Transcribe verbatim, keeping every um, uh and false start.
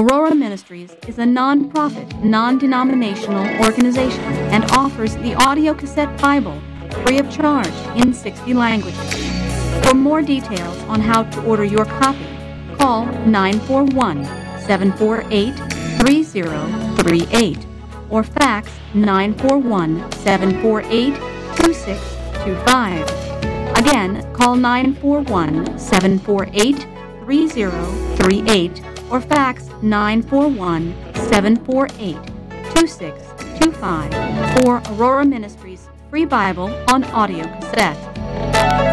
Aurora Ministries is a non-profit, non-denominational organization and offers the audio cassette Bible free of charge in sixty languages. For more details on how to order your copy, call nine four one, seven four eight, three zero three eight or fax nine four one, seven four eight, two six two five. Again, call nine four one, seven four eight, three zero three eight or fax nine four one, seven four eight, two six two five for Aurora Ministries free Bible on audio cassette.